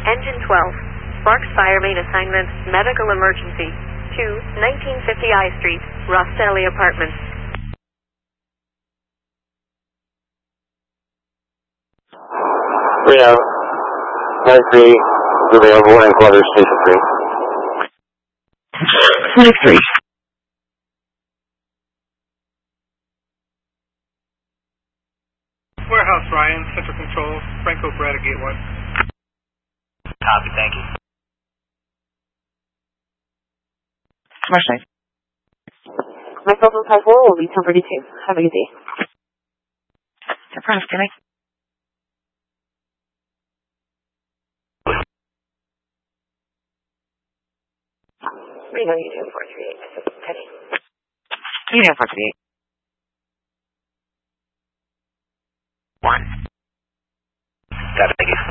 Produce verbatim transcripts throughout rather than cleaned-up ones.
Engine twelve, Sparks Fire Main Assignment, Medical Emergency, to nineteen fifty I Street, Rostelli Apartments. We have nine three is available in Clutter Station three. nine three. Warehouse Ryan, Central Control, Franco Beretta Gate one. Copy, thank you. Marsh nine. Michael from five four will be ten thirty-two. Have a good day. ten forty, good night. Reno Union four three eight. Penny. Union four three eight. One. Copy, thank you.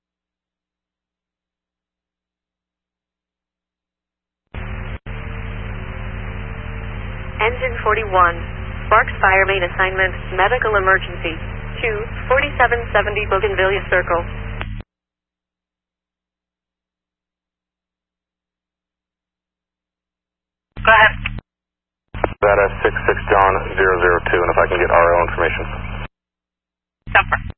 Engine forty-one, Sparks Fire Main Assignment, Medical Emergency, to forty-seven seventy Bougainvillea Circle. Go ahead. That is six six John zero zero two, and if I can get R O information. Number.